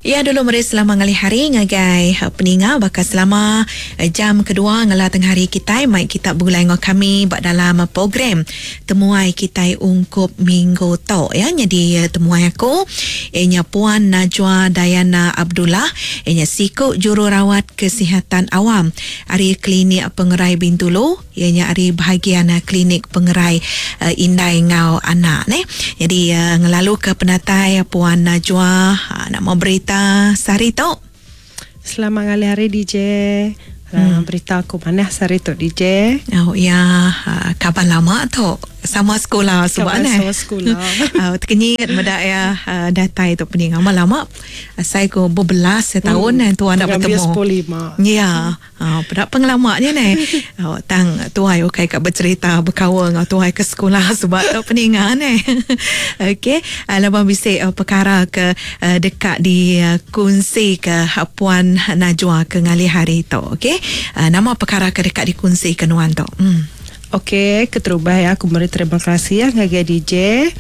Ya, dulu meri selama ngali hari ngagai peninga bakal selama jam kedua ngala tengah hari kita mai kita bulai ngau kami bak dalam program temuai kita ungkup minggu tau ya. Jadi temuai aku ianya Puan Najwa Dayana Abdullah, ianya siku jururawat kesihatan awam ari klinik pengerai Bintulu, ianya ari bahagian klinik pengerai Indai ngau anak ne. Jadi ngelalu ke penatai Puan Najwa nak mau berita Sari tu. Selamat hari DJ. Berita aku mana Sari tu DJ. Oh ya, kapan lama tu? Sama sekolah sebab sama sekolah. Terkenyit medak ya data itu pening lama. Saya ko berbelas tahun tu anak bertemu. 25. Ya, pada pengalamannya ni. Tang tu ayo kai kat bercerita berkawan tu ai ke sekolah sebab tu peningan ni. Okey, labang bisik perkara ke dekat di kunci ke Puan Najwa ke ngali hari tu. Okey. Nama perkara ke dekat di kunci ke nuan tu. Okey, keterubah ya. Aku beri terima kasih ya ngagai DJ.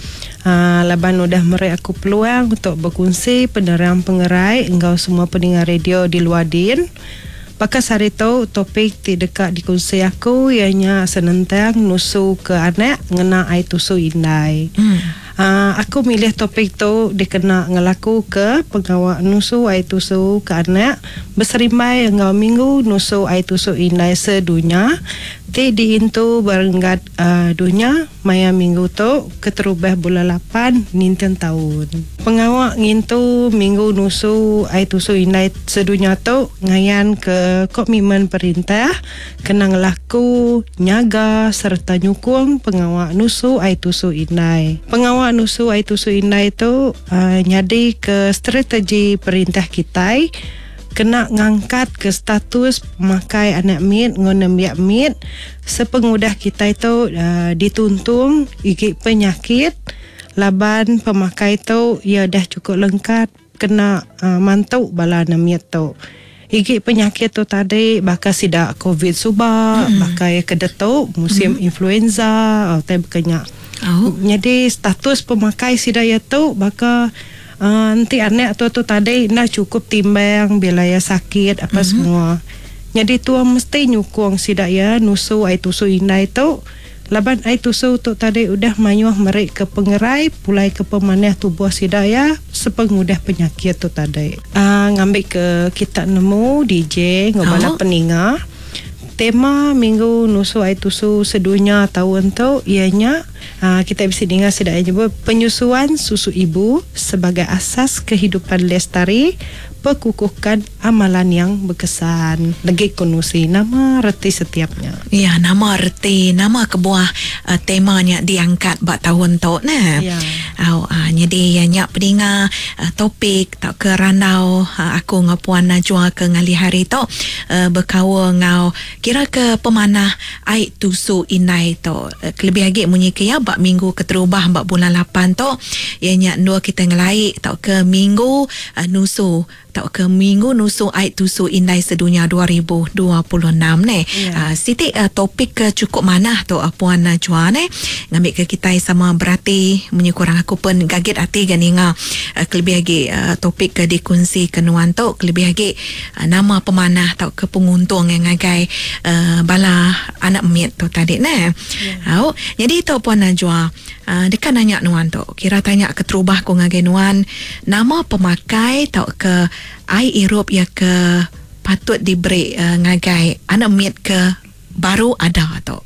Laban udah meri aku peluang untuk berkongsi penerang pengerai engkau semua pendengar radio di luar din. Pakas hari tu topik di dekat di kongsi aku ianya senentang nusu ke anak ngena ai tusu indai. Aku milih topik tu dikena ngelaku ke pengawal nusu ai tusu ke anak berserimai engkau minggu nusu ai tusu indai sedunia. Ti diintu berenggat dunia maya minggu tu keterubah bulan 8 ninten tahun. Pengawak ngintu minggu nusu ai tusu indai sedunia tu ngayan ke komitmen perintah kena ngelaku nyaga serta nyukung pengawak nusu ai tusu indai. Pengawak nusu ai tusu indai tu nyadi ke strategi perintah kita kena ngangkat ke status pemakai anak mit ngona biak mit sepengudah kita itu dituntung igik penyakit laban pemakai tu ia dah cukup lengkap kena mantuk bala namiat tu igik penyakit tu tadi bakal sidak covid subak bakal kedetuk musim influenza atau berkenyak. Jadi status pemakai sidak itu bakal nanti anak tu tadi nak cukup timbang bila ya sakit apa semua. Jadi tua mesti nyukung sidak ya nusu ai tusu indai tu. Laban ai tusu tu tadi udah mayuh merik ke pengerai pulai ke pemanah tubuh sidak ya sepengudah penyakit tu tadi. Ngambil ke kita nemu DJ ngobala peninga. Tema minggu nusu ai tusu sedunia tahun tu ianya kita bisa dengar sedaya nyebut penyusuan susu ibu sebagai asas kehidupan lestari, pekukuhkan amalan yang berkesan. Lagi konusi nama reti setiapnya. Ya, nama reti, nama kebuah temanya diangkat bak tahun tu nah. Ya. Jadi nyak peninga topik tak ke randau aku ngau Puan Najwa ke ngali hari tu berkawa ngau kira ke pemanah ai tusu inai tu lebih lagi munyi ke ya bak minggu keterubah bak bulan 8 tu ianya dua kita ngelai tak ke minggu nusu tak ke minggu nusu ai tusu indai sedunia 2026 ni. Siti topik ke cukup mana tu Puan Najwa ni ngambil ke kita sama berarti menyekurang aku pun gaget hati gani nga kelebih lagi topik ke dikongsi ke nuan tu kelebih lagi nama pemanah tak ke penguntung yang ngagai bala anak miet tu tadi ni. Jadi tu Puan Najwa dekat nanya nuan tu kira tanya ke terubah ko ngagai nuan nama pemakai tak ke ai Europe ya ke patut diberi ngagai anak miet ke baru ada tu.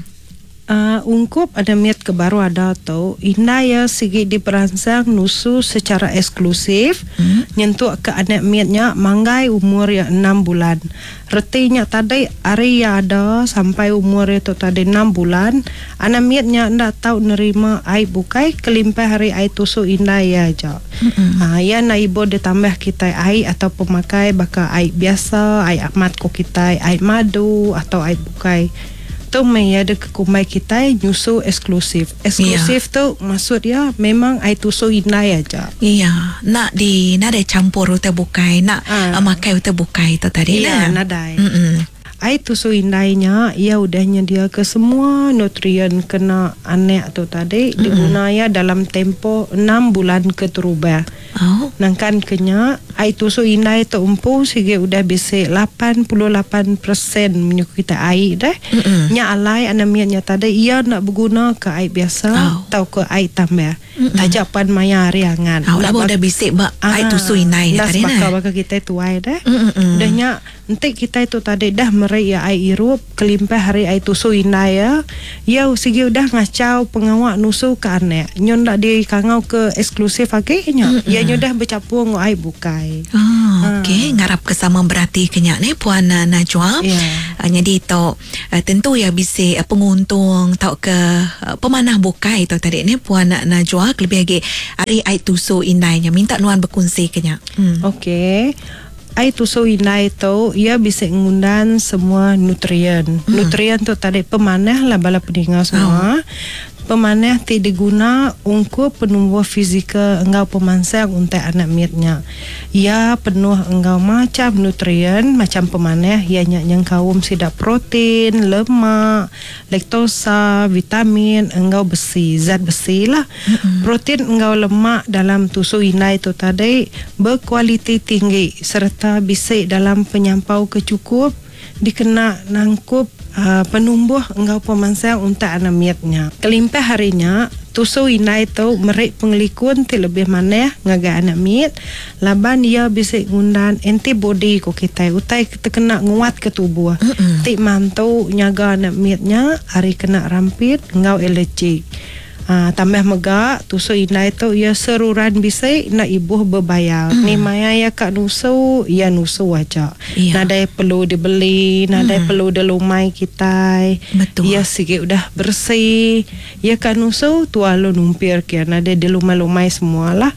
Ungkup ada miat ke baru ada tu indai ya sigi diperansang nusu secara eksklusif nyentuh ke anak miatnya manggai umur ya 6 bulan. Retinya tadi hari ya ada sampai umur itu tadi 6 bulan anak miatnya ndak tahu nerima ai bukai kelimpah hari ai tusu indai ya aja. Ya na ibu ditambah kita ai atau pemakai bakal ai biasa ai amat ko kita ai madu atau ai bukai. Tu ada kekumai kita nyusu eksklusif. Eksklusif tu maksud ya memang ai tusu indai aja. Iya, nak ada campur uta bukai, nak makai uta bukai tu tadi iya, nah. Nadai. Ai tusu indainya ia udah nyedia ke semua nutrien kena anak tu tadi digunaya dalam tempo 6 bulan keterubah. Nangkan kenya Air tusuk inai tu umpu sige udah bisa 88% menyuku kita air dah. Nya alai anamiatnya tadi ia nak berguna ke air biasa atau ke air tambah. Tajapan maya riangan. Lah udah bisik air tusuk inai tadi nah. Bakal kita tu air dah. Udahnya nanti kita itu tadi dah merai air irup kelimpah hari air tusuk inai ya. Ya sige udah ngacau pengawak nusu ke anak. Nyon dak di kangau ke eksklusif akhirnya. Ya nyon dah bercampur dengan air bukai. Okey, ngarap kesama berarti kenyak ni Puan Najwa. Jadi to tentu ya bisa penguntung tau ke pemanah bukai tu tadi ni Puan Najwa lebih lagi hari air tusuk indainya minta nuan berkongsi kenyak. Okey. Air tusuk inai tu ia bisa mengundang semua nutrien. Nutrien tu tadi pemanah lah bala pendengar semua. Pemanah tidak diguna untuk penumbuh fizikal engkau pemansang untuk anak miatnya. Ia penuh engkau macam nutrien macam pemanah ianya yang kaum sida protein, lemak, laktosa, vitamin, engkau besi, zat besi lah. Protein engkau lemak dalam tusuk inai itu tadi berkualiti tinggi serta bisa dalam penyampau kecukup dikena nangkup penumbuh engkau pemansang untuk anak miatnya. Kelimpah harinya tusuk inai tu merik pengelikun ti lebih maneh ngaga anak miat laban ia bisa ngundang antibody ko kita utai kita kena nguat ke tubuh. Ti mantu nyaga anak miatnya hari kena rampit engkau alergi. Tambah megak tusuk inai tu ia seruran bisa nak ibu berbayar. Ni maya ya kak nusu ia nusu aja. Nadai perlu dibeli, nadai perlu dilumai kita. Betul. Ia sikit udah bersih. Ia kak nusu tu alu numpir kia nadai dilumai-lumai semualah.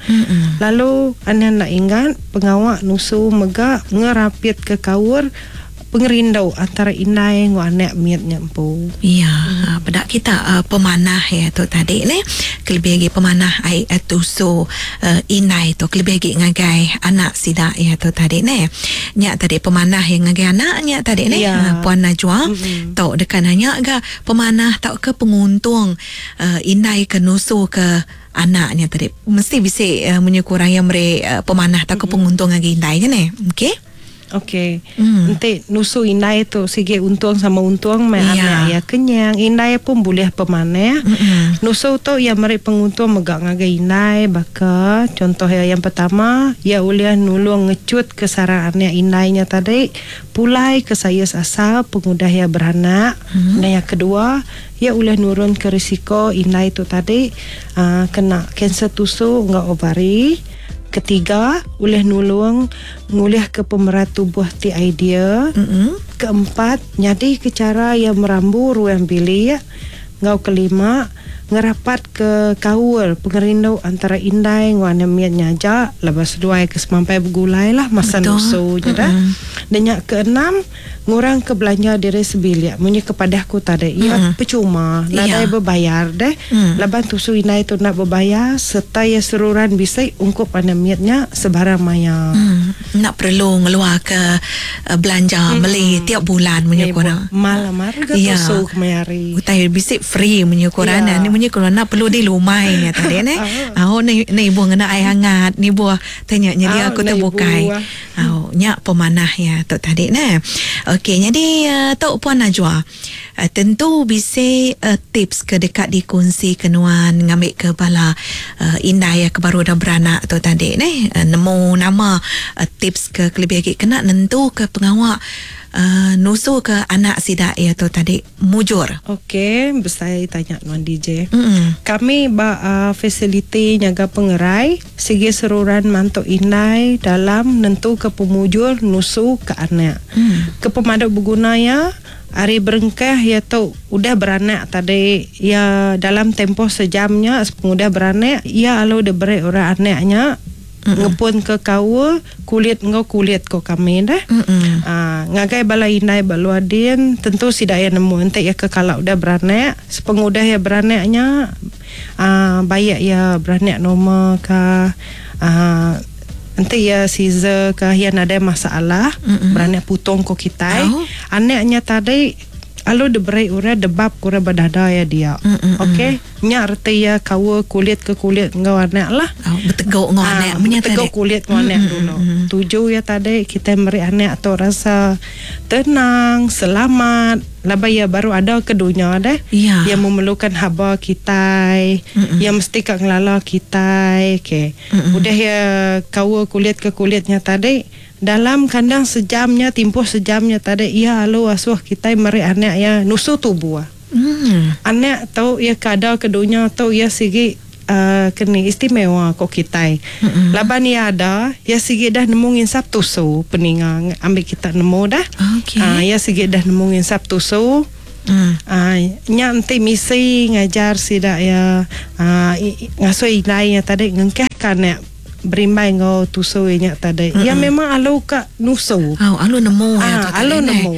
Lalu anda nak ingat pengawak nusu megak ngerapit ke kawur pengerindau antara inai dengan anak miatnya empu. Ya, pada kita pemanah ya tu tadi ni, kelebih lagi pemanah air tusuk inai tu kelebih lagi ngagai anak sida ya tu tadi ni. Nyak tadi pemanah yang ngagai anak nyak tadi ni Puan Najwa. Tau dekat nanya ke pemanah tau ke penguntung inai ke nusu ke anaknya tadi mesti bisa menyukurang yang pemanah tau ke penguntung ngagai inai je ni. Okey? Okey. Nanti nusu inai tu sige untung sama untung mai anak ya kenyang. Inai pun boleh pemanah. Nusu tu yang mari penguntung megak ngagai inai baka contoh yang pertama ia boleh nulung ngecut ke sarang anak inainya tadi pulai ke saya asal pengudah ya beranak. Dan yang kedua ia boleh nurun ke risiko inai tu tadi kena kanser tusuk enggak ovari. Ketiga, boleh nulung ngulih ke pemerat tubuh ti idea. Keempat, nyadi ke cara yang merambu ruang bilik. Ngau kelima, ngerapat ke kawul pengerindau antara indai ngwana miat nyaja lepas dua ke semampai bergulai lah masa nusu je dah. Dan yang keenam, ngurang ke belanja diri sebilik munyi kepada aku tadi ia percuma nadai berbayar deh. Laban tusu inai tu nak berbayar serta ia seruran bisa ungkup pada miatnya sebarang maya. Nak perlu ngeluar ke belanja beli tiap bulan munyi korang malam harga tusu kemayari utai bisik free munyi korang ni munyi korang nak perlu di lumai ni tadi ni. Ni ibu ngena air hangat ni buah tanya nyari aku terbukai. Nyak pemanah ya tu tadi ni. Okey, jadi Tok Puan Najwa, tentu bisa tips ke dekat dikongsi kenuan ngambil ke bala indai ke baru dah beranak tu tadi ni nemu nama tips ke lebih lagi kena nentu ke pengawak nusu ke anak sida ya tu tadi mujur. Okey, saya tanya Nuan DJ. Kami fasiliti nyaga pengerai segi seruran mantuk indai dalam nentu ke pemujur nusu ke anak. Ke pemaduk berguna ya hari berengkah ya tu udah beranak tadi ya dalam tempoh sejamnya udah beranak ya kalau udah beri orang anaknya ngepun ke kau kulit ko kami dah. Ngagai bala inai baluadin tentu si daya nemu ente ya ke kalau udah beranak sepengudah ya beranaknya bayak ya beranak normal ka ente ya Caesar ka yang ada masalah beranak putong ko kita anaknya tadi alo de berai ura debab kura badada ya dia. Okey, nya arti ya kawa kulit ke kulit ngau anak lah. Berteguk ngau anak menyata berteguk kulit ngau anak dulu. Tujuh ya tadi kita beri anak atau rasa tenang, selamat. Laba ya baru ada ke dunia deh. Yang memerlukan haba kita, yang mesti kat ngelala kita. Okay. Udah ya kawa kulit ke kulitnya tadi. Dalam kandang sejamnya, tempoh sejamnya tadi. Ya alo asuh kita meri anak ya nusu tubuh. Anak tahu ya kada ke dunia tahu ya sigi kena istimewa kok kita. Laban ya ada ya sigi dah nemu insap tusu peningang ambil kita nemu dah. Ya sigi dah nemu insap tusu. Nya nanti misi ngajar sida ya ngasoi inai ya tadi ngengkeh kan ya berimbai ngau tusu nya tadi. Ya memang alo ka nusu. Alo nemu ya alo nemu.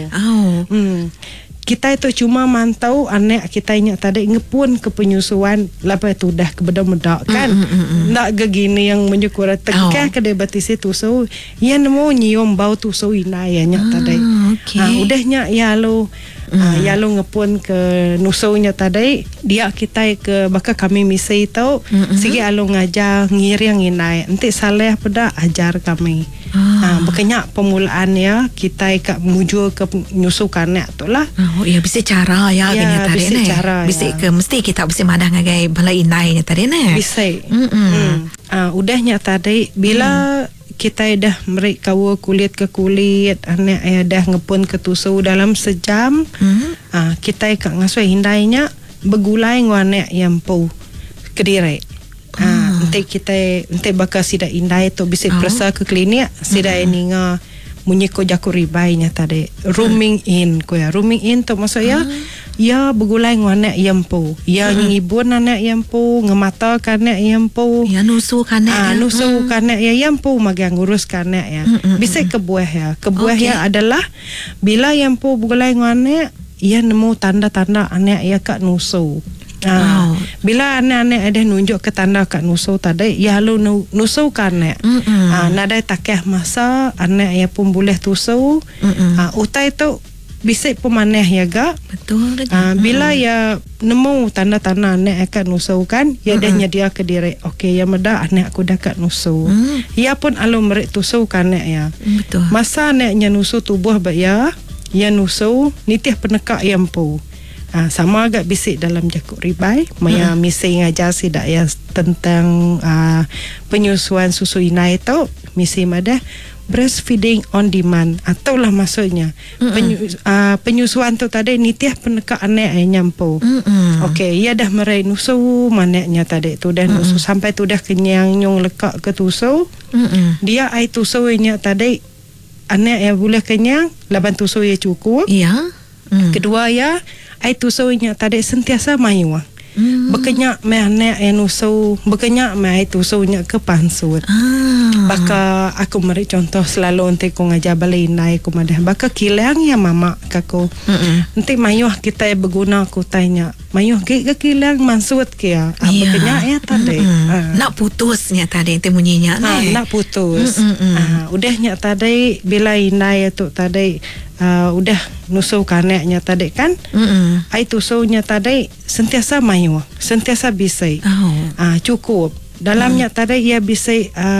Kita itu cuma mantau anak kita ingat tadi ngepun ke penyusuan lepas itu dah kebedak-bedak kan nak gegini yang menyukur tegak ke debatisi tusu ya nemu nyium bau tusu inayanya tadi udahnya ya lo ngepun ke nusunya tadi dia kita ke baka kami misi itu sigi alo ngajar ngiri yang inai nanti saleh pada ajar kami Bukannya pemulaan ya kita ikut menuju ke nyusukannya tu lah. Ya bisa cara ya gini tadi bisa cara bisa ke mesti kita bisa madah ngagai balai inai tadi ne. Bisa. Udahnya tadi bila kita dah merik kawa kulit ke kulit, anak dah ngepun ke tusu dalam sejam. Kita ikut ngasuh hindainya begulai nganek yang pu kediri. Nanti kita bakal sida indai tu bisa perasa ke klinik sida ini munyiko jaku ribainya tadi rooming in ko ya rooming in tu maksud ya begulai nganek yampu ya ngibun anak yampu ngemata kanek yampu ya nusu kanek nusu kanek ya yampu magang ngurus kanek ya bisa kebuah ya adalah bila yampu begulai nganek ya nemu tanda-tanda anak ya kak nusu. Bila anak-anak ada nunjuk ke tanda kat nusu tadi ya lu nusu kanek nadai takeh masa anak ya pun boleh tusu utai tu bisa pemaneh ya gak betul bila ya nemu tanda-tanda anak akan nusu kan ya dah nyedia ke diri okey ya meda anak aku dah kat nusu ya pun alu merik tusu kanek ya betul masa anaknya nusu tubuh ya nusu nitih penekak yampu. Sama agak bisik dalam jakuk ribai maya misi ngajar sidak ya tentang penyusuan susu inai tu misi madah breastfeeding on demand ataulah maksudnya penyusuan tu tadi nitiah penekak anak nyampu. Okey ia dah merai nusu manaknya tadi tu dah nusu sampai tu dah kenyang nyung lekak ke tusu dia ai tusu nya tadi anak yang boleh kenyang laban tusu ya cukup kedua ya ai tusunya tadi sentiasa mayu. Bekenyak me anak yang nusu, bekenyak me ai tusunya ke pansut. Baka aku meri contoh selalu nanti ku ngajar balai nai ku madah. Baka kilang ya mama kaku. Nanti mayu kita berguna aku tanya. Mayu ke kilang mansut ke ya. Bekenyak ya tadi. Nak putusnya tadi nanti bunyinya nak putus. Udahnya tadi bila inai tu tadi udah nusu kaneknya tadi kan ai tusunya tadi sentiasa mayu sentiasa bisa cukup dalamnya tadi ia bisa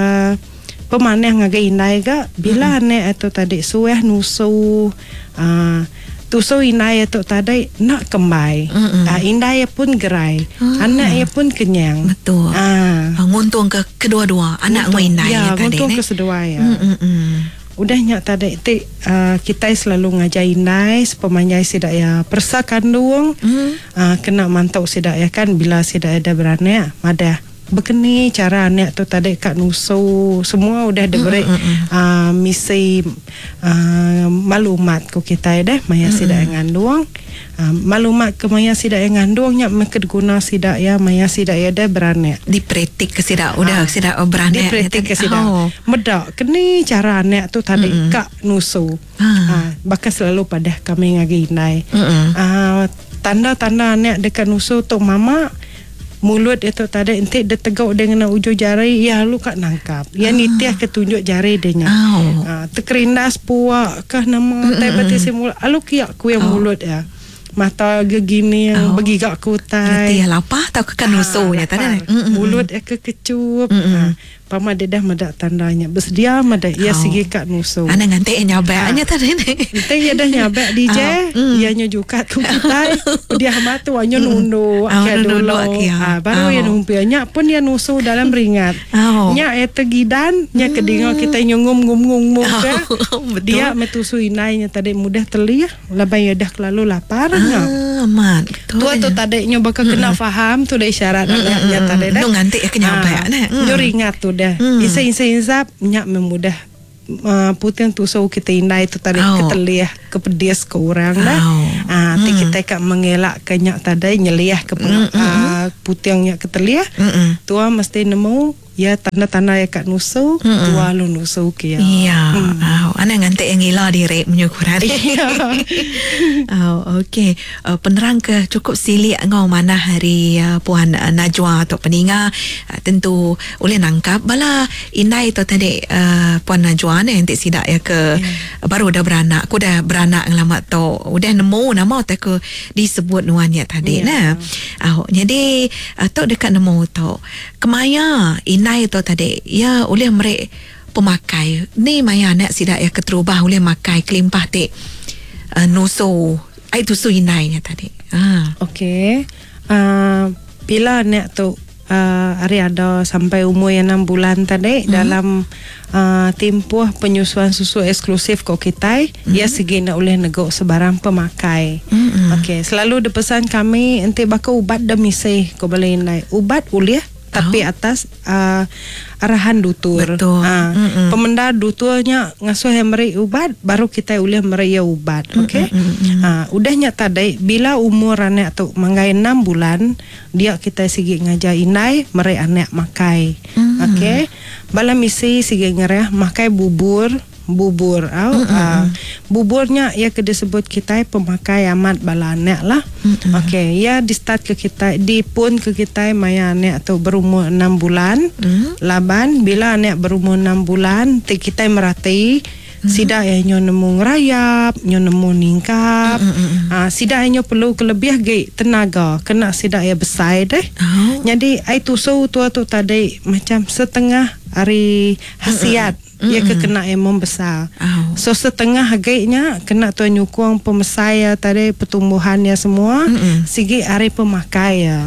pemanah ngagai inai ga bila anek itu tadi sueh nusu tusu inai itu tadi nak kembai inai pun gerai anak pun kenyang betul nguntung ke kedua-dua anak inai ya tadi nguntung ke kedua ya udahnya tadi kita selalu ngajar inai sepemanyai sidak ya persa kandung kena mantau sidak ya kan bila sidak ada beranak madah begini cara anak tu tadi kat nusu semua udah diberi misi maklumat ku kita dah maya sidak ngandung maklumat ke maya sidak yang ngandungnya meked guna sidak ya maya sidak ya dah beranak dipretik ke sidak udah sidak beranak dipretik ke sidak medak kini cara anak tu tadi kak nusu bakal selalu pada kami ngaginai tanda-tanda anak dekat nusu tu mama mulut itu tadi nanti dia tegak dengan ujung jari ya lu kat nangkap ya nitiah ketunjuk jari dia terkerindas puak kah nama tai batisi mulut alu kiak ku yang mulut ya mata gegini yang begigak kutai. Dia lapar atau kekan nusunya tadi. Mulut kekecup. Pama dedah madak tandanya bersedia madak ia sigi kat nusu. Ana nganti nyabaknya tadi ni. Nanti ia dah nyabak DJ, ianya jukat ku kutai. Dia matu anyo nundu akhir dulu. Baru ia numpianya pun ia nusu dalam ringat. Nya eta gidan, nya kedingo kita nyungum-ngum dia metusu inainya tadi mudah telih, labai dah kelalu lapar nya. Aman. Tua tu tadi nyo bakal kena faham tu dah isyarat nya tadi dah. Nu nganti ia kenyabak nah. Nyo ringat tu dah. Isa-isa nyak memudah putih tusau kita indai tu tadi ketelih kepedias ke orang dah. Kita kat mengelak ke nyak tadi nyeliah ke putih nyak ketelih. Tua mesti nemu ya tanda-tanda ya kat nusu tua lu nusu kia. Iya. Ana nganti yang gila diri menyukuran. Okey. Penerang ke cukup silik ngau mana hari Puan Najwa atau peninga tentu boleh nangkap bala inai tu tadi Puan Najwa ni nanti sidak ya ke baru dah beranak. Aku dah beranak ngelamat tu. Udah nemu nama tu ke disebut nuannya tadi nah. Jadi tu dekat nemu tu. Kemaya inai tu tadi ya oleh mereka pemakai ni maya nak sidak ya keterubah oleh makai kelimpah te nusu ai tusu inainya tadi. Okey. Bila nak tu hari ada sampai umur yang 6 bulan tadi dalam tempoh penyusuan susu eksklusif kau kita ia segi nak oleh nego sebarang pemakai. Okey, selalu dipesan kami ente bakal ubat dah misai kau boleh inai ubat oleh tapi atas arahan dutur. Pemenda duturnya ngasuh yang meri ubat baru kita boleh meri ubat. Okey. Udahnya tadi bila umur anak tu manggai 6 bulan dia kita sigi ngajar inai meri anak makai. Okey. Bala misi sigi ngereh makai bubur buburnya ia ke disebut kita pemakai amat balanek lah. Okey, ia di start ke kita di pun ke kita maya anak atau berumur 6 bulan. Laban bila anak berumur 6 bulan kita merhati sida nyo nemu ngerayap, nyo nemu ningkap. Sida nyo perlu kelebih ge tenaga, kena sida ya besar deh. Jadi ai tusu tua tu tadi macam setengah hari hasiat. Ia kena emang besar. So setengah harganya kena tuan nyukung pemesaya tadi pertumbuhannya semua segi hari pemakai ya.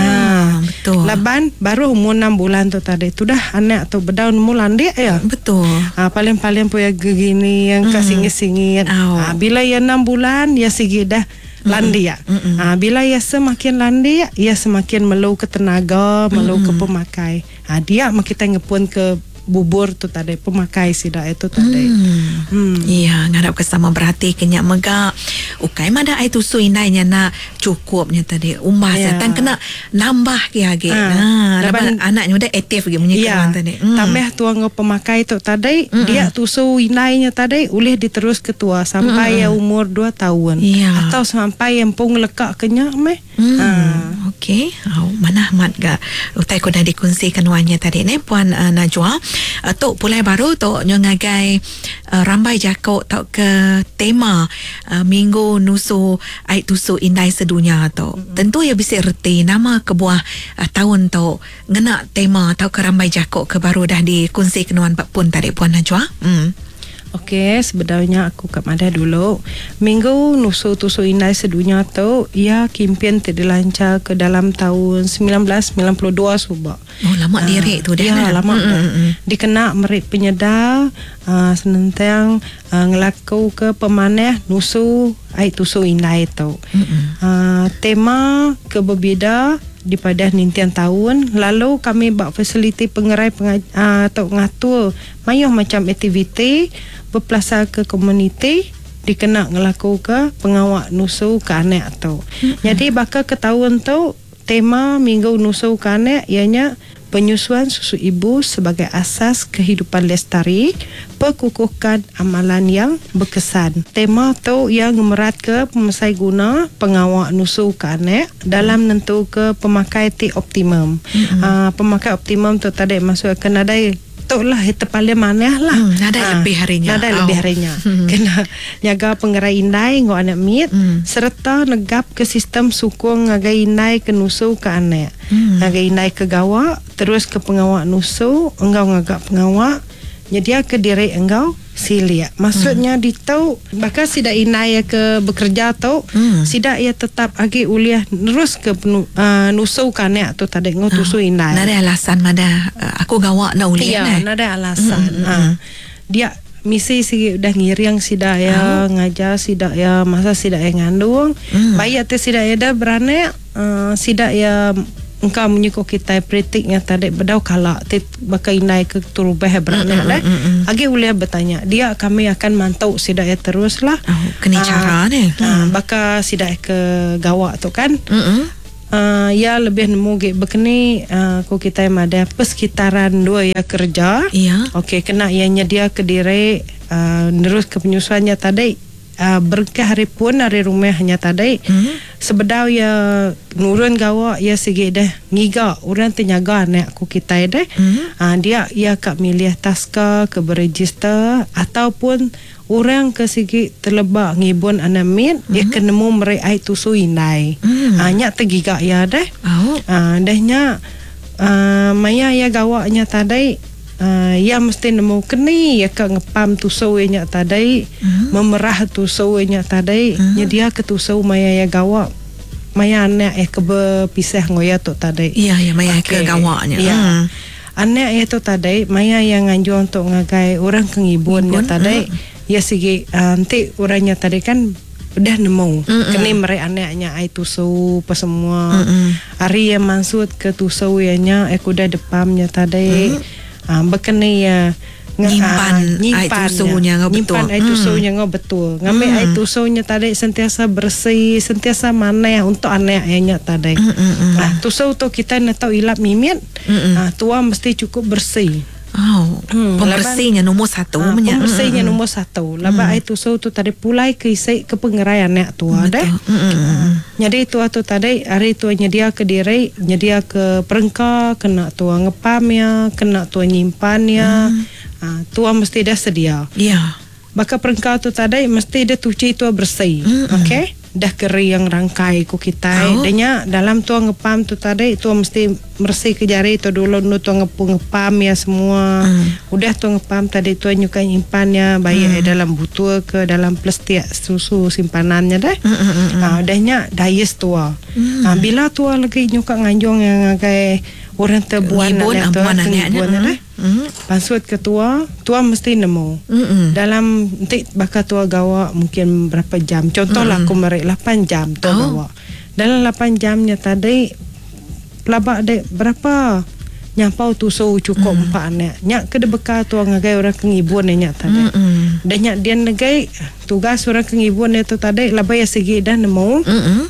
Betul. Laban baru umur 6 bulan tu tadi tu dah anak tu berdaun mulan dia ya. Betul. Paling-paling punya gegini yang kasingit-singit. Bila ia 6 bulan ia segi dah landia. Bila ia semakin landia ia semakin melu ke tenaga, melu ke pemakai. Dia kita ngepun ke bubur tu tadi pemakai sida itu tadi. Iya, ngarap kesama berhati kenyak megak. Ukai mada ai tusu inainya nak cukupnya tadi. Umbah setan kena nambah ke age. Laban anaknya udah aktif ge menyekeran tadi. Tambah tuang pemakai tu tadi dia tusu inainya tadi boleh diterus ke tua sampai umur 2 tahun atau sampai yang pung lekak kenyak meh. Okey. Mana mat ga utai ko dah dikongsikan wannya tadi ni Puan Najwa. Tok pulai baru tok ngagai rambai jakok tok ke tema minggu nusu ai tusu indai sedunia tok. Tentu ya bisa reti nama kebuah tahun tok ngena tema tok ke rambai jakok ke baru dah dikongsi kenuan pun tadi Puan Najwa. Okey, sebenarnya aku kat Mada dulu. Minggu nusu tusu indai sedunia tu ia kempen terdilancar ke dalam tahun 1992 subak. Lama diri tu dah. Ya, lama dah. Dikena merit penyedar senentang ngelaku ke pemanah nusu ai tusu indai tu. Tema ke berbeza daripada nintian tahun. Lalu kami buat fasiliti pengerai atau ngatur mayuh macam aktiviti berpelasar ke komuniti dikena ngelaku ke pengawak nusu ke anak tu. Jadi bakal ke tahun tu tema minggu nusu ke anak ianya penyusuan susu ibu sebagai asas kehidupan lestari, perkukuhkan amalan yang berkesan. Tema tu yang merat ke pemesai guna pengawak nusu ke anak dalam nentu ke pemakai ti optimum. Pemakai optimum tu tadi masuk kena ada tok lah paling maneh lah. Nada lebih harinya. Nada lebih harinya. Kena nyaga pengerai indai ngo anak mit serta negap ke sistem sukung ngagai indai ke nusu ke anak. Ngagai indai ke gawak terus ke pengawak nusu engkau ngagak pengawak nyedia ke diri engkau silia. Maksudnya ditau bakal sidak inai ke bekerja tau sidak ia tetap agi uliah terus ke nusu kanek tu tadi ngutusu inai. Nada alasan mada aku gawak na uliah. Iya, nada alasan. Dia misi si dah ngiring sidak ya ngajar sidak ya masa sidak ya ngandung. Bayi ate sidak ya dah beranak sidak ya engkau menyuko kita pritiknya tadi bedau kala bakal inai ke turubah beranak dah. Agi uliah bertanya dia kami akan mantau sidak ya terus lah. Kena cara ni. Bakal sidak ke gawak tu kan. Ya lebih nemu begini ko kita ada persekitaran 2 ya kerja. Okey kena ianya dia ke diri terus ke penyusuannya tadi berkah hari pun hari rumahnya tadi sebedau ya nurun gawak ya segi dah ngiga orang tenyaga anak ku kita dah dia ia kak milih taska ke beregister ataupun orang ke segi terlebak ngibun anak mit ia kenemu mereka itu suinai nyak tegiga ya dah dahnya maya ya gawaknya tadi ya mesti nemu keni ya kak ngepam tusau nya tadi memerah tusau nya tadi dia ke tusau maya ya gawak maya anak ke berpisah ngoya tu tadi ya maya ke gawaknya anak itu tadi maya yang nganjur untuk ngagai orang kengibun nya tadi ya segi nanti orangnya tadi kan udah nemu keni mereka anaknya ai tusau apa semua hari yang maksud ke tusau nya udah depamnya tadi bekeni ya nyimpan air tusunya nyimpan air tusunya betul ngambil air tusunya tadi sentiasa bersih sentiasa mana untuk anaknya tadi tusu tu kita nak tahu ilap mimit tua mesti cukup bersih. Pembersihnya nombor 1 pembersihnya nombor 1 laba air tusu tu tadi pulai ke isi ke pengerai anak tua dah jadi tua tu tadi hari tua nyedia ke diri nyedia ke perengka kena tua ngepamnya kena tua nyimpannya tua mesti dah sedia baka perengka tu tadi mesti dah cuci tua bersih okey dah kering rangkai ku kita danya dalam tua ngepam tu tadi tua mesti bersih ke jari tu dulu nu tua ngepam ya semua udah tua ngepam tadi tua nyuka nyimpannya bayi dalam botol ke dalam plastik susu simpanannya dah dahnya dayes tua bila tua lagi nyuka nganjong yang kayak orang terbuan anak pasut ke tua mesti nemu dalam nanti bakal tua gawak mungkin berapa jam contohlah aku merik 8 jam tua gawak dalam 8 jamnya tadi labak dek berapa nyampau tusau cukup 4 anak nyak ke bekal tua ngagai orang kengibun nyak tadi dan nyak dia ngagai tugas orang kengibun itu tadi labak ya segi dah nemu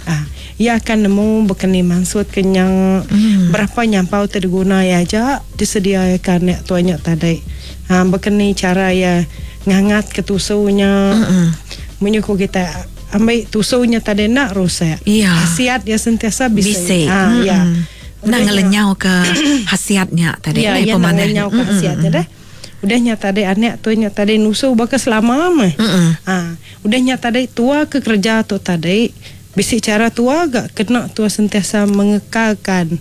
ia akan nemu bekeni maksud kenyang berapa nyampau terguna ya aja disediakan nek tuanya tadi bekeni cara ya ngangat ke tusaunya menyuku kita ambil tusaunya tadi nak rusak khasiat ya sentiasa bisa ya nak ngelenyau ke khasiatnya tadi ya nak ngelenyau ke khasiatnya dah udahnya tadi anak tuanya tadi nusu bakal selama udahnya tadi tua ke kerja tu tadi bisi cara tua agak kena tua sentiasa mengekalkan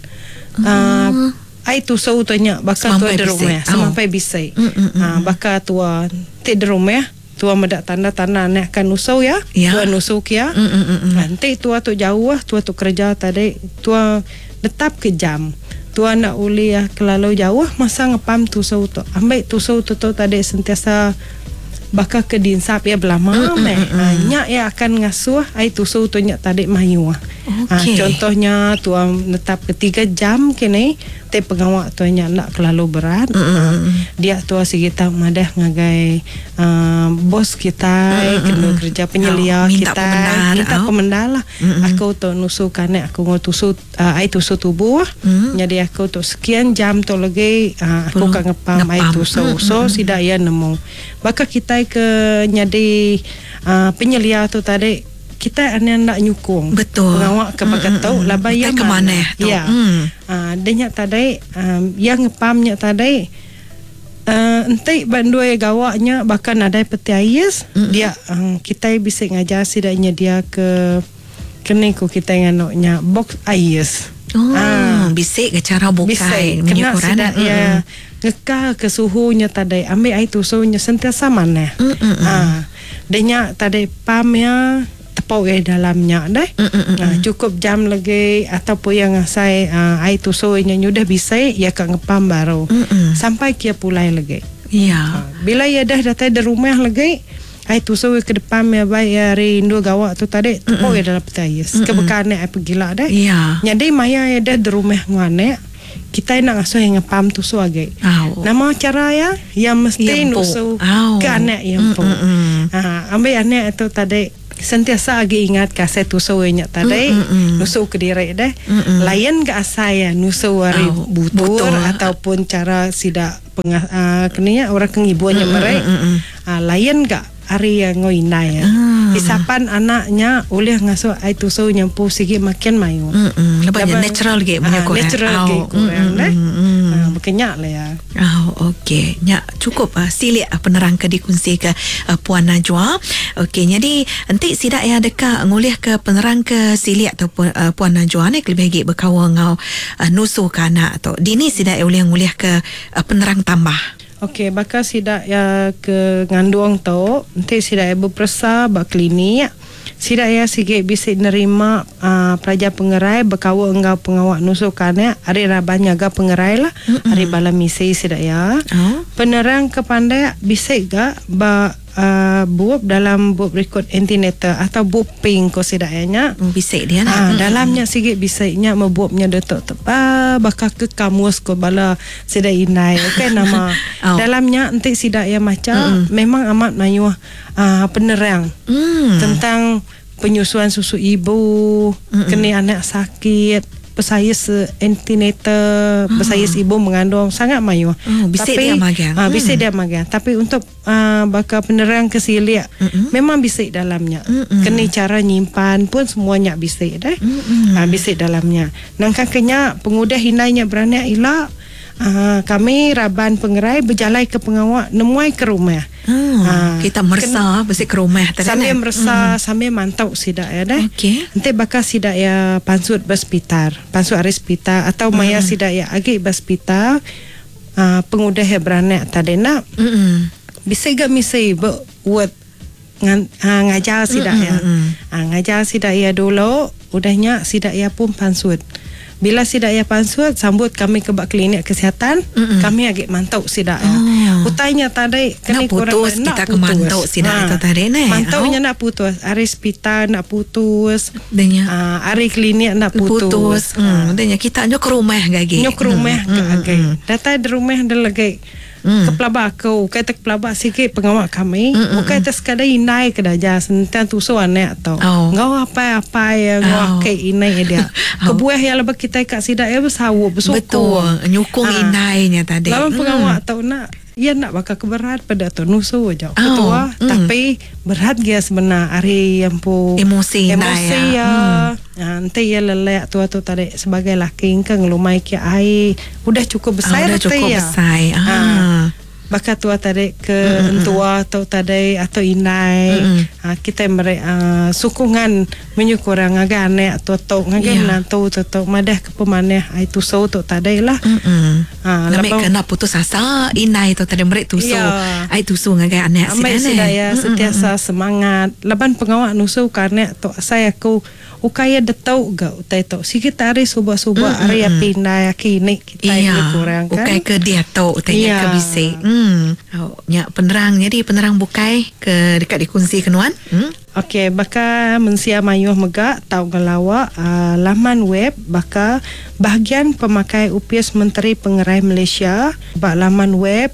ai tusau tuanya bakal tua di rumah sampai bisa bakal tua di rumah tua medak tanda-tanda anak akan nusau ya tua nusuk ya nanti tua tu jauh tua tu kerja tadi tua tetap ke jam tua nak uli ya kelalu jauh masa ngepam tusau tu ambil tusau tu tadi sentiasa bakal ke dinsap ya belama nyak ya akan ngasuh ai tusau tu nyak tadi mayu contohnya tua tetap ke 3 jam kini te pengawak tuanya nak kelalu berat dia tua sekitar madah ngagai bos kita kena kerja penyelia kita minta pemendal lah aku tu nusukan aku ngutusut ai tusuk tubuh jadi aku tu sekian jam tu lagi aku kan ngepam ai tusuk so sida ya nemu bakal kita ke nyadi penyelia tu tadi kita nak nyukung betul pengawak ke bakat tahu laba yang mana ya dia tadi yang ngepamnya tadi Entik bandua gawaknya bahkan ada peti ais dia kita bisa ngajar sidaknya dia ke keniku kita nganoknya box ais. Bisik ke cara bukai kena sidak ya ngekal ke suhunya tadai ambil air tusunya sentiasa mana. Denya tadai pamnya tepau dalamnya dah. Cukup jam lagi ataupun yang saya air tusunya sudah bisa ya kak ngepam baru sampai kia pulai lagi. Bila ya dah datang di rumah lagi air tusuh ke depan ya baik ya rindu gawak tu tadi tepau dalam peti ais kebekannya apa gila dah. Jadi maya ya dah di rumah ngane kita nak asuh yang ngepam tusuh lagi. Nama cara ya yang mesti nusuh ke anak yang pun. Ambil anak itu tadi sentiasa lagi ingat kasih tusuhnya tadi nusuh ke diri dah. Lain ke asaya nusuh hari butur ataupun cara sidak keninya orang kengibuannya mereka. Lain ke hari yang ngoinai ya. Hisapan anaknya oleh ngasuh air tusuh nyampu sikit makin mayu. Lebih natural ke punya korang. Natural ke korang dah. Berkenyak lah ya. Okey. Nyak cukup silik penerang ke dikunci ke Puan Najwa. Okey, jadi nanti sidak ya dekat ngulih ke penerang ke silik ataupun Puan Najwa ni lebih lagi berkawan ngau nusuh ke anak atau dini sidak oleh ngulih ke penerang tambah. Okey, bakal sidak ya ke ngandung tu, nanti sidak ya berpersa bak klinik. Sidak ya sikit bisa nerima pelajar pengerai berkawa engkau pengawak nusukannya hari raban jaga pengerai lah hari bala misi sidak ya. Penerang kepandai bisa ga buat dalam buat rekod antenatal atau buat ping ko sidaknya bisa dia dalamnya sikit bisanya membuatnya detok tepa bakal ke kamus ko bala sidak inai okey nama dalamnya nanti sidak ya macam memang amat mayuh penerang tentang penyusuan susu ibu kena anak sakit pesayas antenatal pesayas ibu mengandung sangat mayuh bisa dia magang bisa dia magang tapi untuk bakal penerang kesilik memang bisa dalamnya kena cara nyimpan pun semuanya bisa dah bisa dalamnya nangka kenya pengudah hinainya beranak ilak kami raban pengerai berjalan ke pengawak nemuai ke rumah kita merasa bersih ke rumah sambil merasa sambil mantau sidak ya dah nanti bakal sidak ya pansut berspitar pansut hari spitar atau maya sidak ya agi berspitar pengudah ya beranak tadi nak bisa gak misi buat ngajar sidak ya ngajar sidak ya dulu udahnya sidak ya pun pansut. Bila sidak ya pansut sambut kami ke bak klinik kesihatan kami agak mantau sidak ya. Utainya tadi nak putus kita ke mantau sidak itu tadi ni. Mantaunya nak putus, hari hospital nak putus. Hari klinik nak putus. Denya kita nyok ke rumah gagi. Nyok ke rumah gagi. Datang di rumah ada lagi. Kepelabak aku kata kepelabak sikit pengawak kami bukan atas sekadar inai ke daja sentang tusuh anak tau ngau apa ya ngau ke inai dia kebuah yang lebih kita kat sidak ya bersawu bersyukur betul nyukung inainya tadi lawan pengawak tau nak ia nak bakal keberat pada tu nusuh aja ketua tapi berat dia sebenar hari yang pu emosi ya nanti ya lelak tua tu tadi sebagai laki kan ngelumai ke air udah cukup besar udah cukup besar bakal tua tadi ke tua atau tadi atau inai kita mereka sukungan menyukurang agak anak atau agak menantu atau madah ke pemanah itu so tu tadi lah lebih kena putus asa inai tu tadi mereka tusu itu tusu agak anak saya sentiasa semangat leban pengawak nusu karena tu saya aku ukaya detau ga utai tu sikit hari subah hari pindah kini kita kurang kan ukai ke dia tu utainya ke bisi nya penerang jadi penerang bukai ke dekat dikunci kenuan okey baka mensia mayuh megak tau galawa laman web baka bahagian pemakai UPS Menteri Pengerai Malaysia bak laman web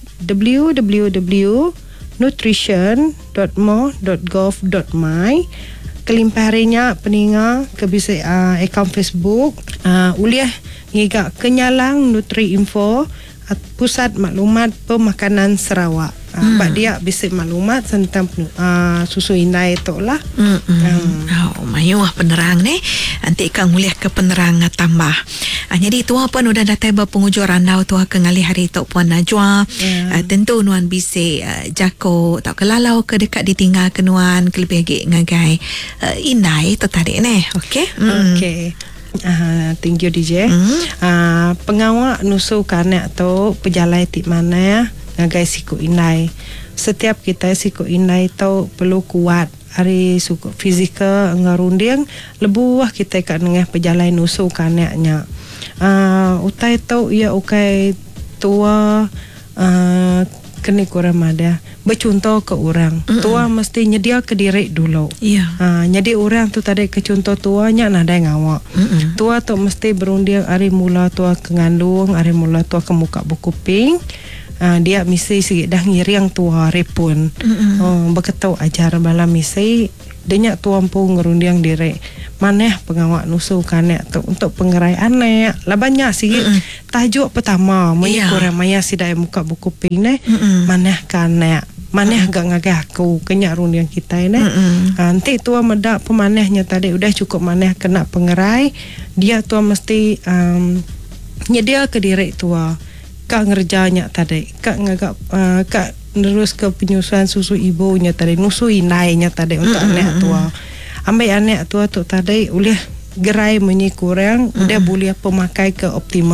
www.nutrition.mo.gov.my kelimpah harinya peninga ke bisa akaun Facebook uliah ngigak kenyalang Nutri Info Pusat Maklumat Pemakanan Sarawak Bak dia bisa maklumat tentang susu inai tu lah. Mayu penerang ni. Nanti kang mulia ke penerang tambah. Jadi tua pun udah datang berpengujur randau tua ke ngali hari tu Puan Najwa. Tentu nuan bisa jako tak kelalau ke dekat ditinggal ke nuan ke lebih lagi ngagai inai tu tadi ni. Okey. Okey. Thank you DJ. Pengawak nusu kanak tu pejalai ti mana ngagai siku inai. Setiap kita siku inai tu perlu kuat. Hari suku fizikal ngarunding lebuah kita kat nengah pejalai nusu kanaknya. Utai tu ia ukai tua kena kurang ada bercontoh ke orang. Tua mesti nyedia ke diri dulu. Jadi orang tu tadi ke contoh tuanya nada ngawak. Tua tu mesti berunding hari mula tua ke ngandung, hari mula tua ke muka buku ping. Dia mesti sikit dah ngiriang tua repun. Berketau ajar bala mesti dia tuan pun ngerundiang diri. Mana pengawak nusu kanak tu untuk pengerai anak. Lah banyak sikit tajuk pertama kurang maya sidai muka buku ping ni. Mana kanak, mana gak ngagah aku kenyak rundiang kita ni. Nanti tuan medak pemanahnya tadi udah cukup mana kena pengerai. Dia tuan mesti nyedia ke diri tua. Kak ngerjanya tadi, kak ngagak kak terus ke penyusuan susu ibunya tadi, nusu inainya tadi untuk anak tua. Ambil anak tua tu tadi, boleh gerai menyikurang, udah boleh pemakai ke optimal.